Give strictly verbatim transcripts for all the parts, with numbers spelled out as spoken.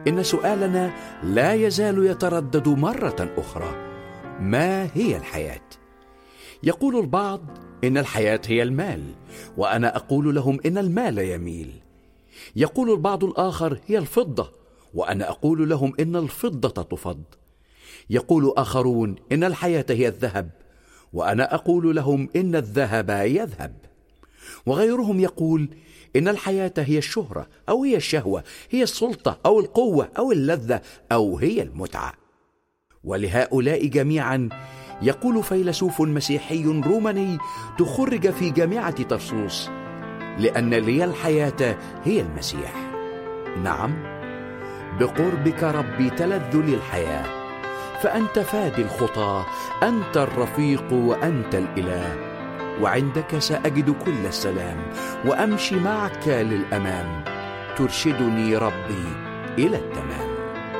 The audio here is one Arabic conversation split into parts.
إن سؤالنا لا يزال يتردد مرة أخرى: ما هي الحياة؟ يقول البعض إن الحياة هي المال، وأنا أقول لهم إن المال يميل. يقول البعض الآخر هي الفضة، وأنا أقول لهم إن الفضة تفض. يقول آخرون إن الحياة هي الذهب، وأنا أقول لهم إن الذهب يذهب. وغيرهم يقول إن الحياة هي الشهرة، أو هي الشهوة، هي السلطة أو القوة أو اللذة، أو هي المتعة. ولهؤلاء جميعا يقول فيلسوف مسيحي روماني تخرج في جامعة طرسوس: لأن لي الحياة هي المسيح. نعم، بقربك ربي تلذ لي الحياة، فأنت فادي الخطى، أنت الرفيق وأنت الإله، وعندك سأجد كل السلام، وأمشي معك للأمام، ترشدني ربي إلى التمام.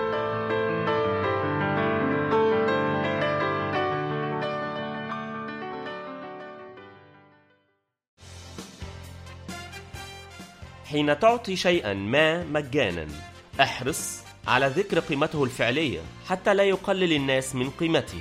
حين تعطي شيئا ما مجانا، احرص على ذكر قيمته الفعلية حتى لا يقلل الناس من قيمته.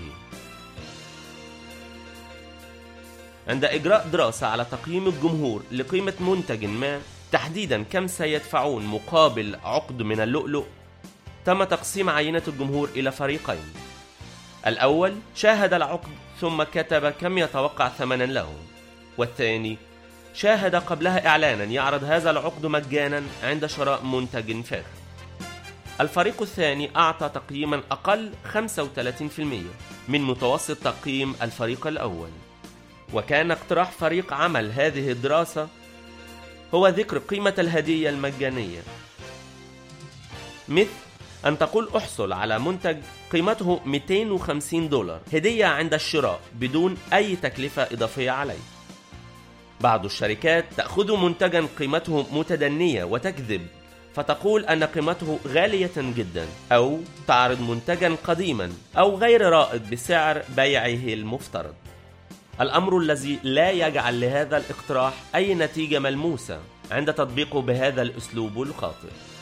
عند إجراء دراسة على تقييم الجمهور لقيمة منتج ما، تحديدا كم سيدفعون مقابل عقد من اللؤلؤ، تم تقسيم عينة الجمهور إلى فريقين. الأول شاهد العقد ثم كتب كم يتوقع ثمنا له، والثاني شاهد قبلها إعلانا يعرض هذا العقد مجانا عند شراء منتج فاخر. الفريق الثاني أعطى تقييما أقل خمسة وثلاثين بالمئة من متوسط تقييم الفريق الأول. وكان اقتراح فريق عمل هذه الدراسة هو ذكر قيمة الهدية المجانية، مثل أن تقول أحصل على منتج قيمته مئتين وخمسين دولار هدية عند الشراء بدون أي تكلفة إضافية عليه. بعض الشركات تأخذ منتجا قيمته متدنية وتكذب، فتقول أن قيمته غالية جدا، أو تعرض منتجا قديما أو غير رائد بسعر بيعه المفترض. الأمر الذي لا يجعل لهذا الاقتراح أي نتيجة ملموسة عند تطبيقه بهذا الأسلوب الخاطئ.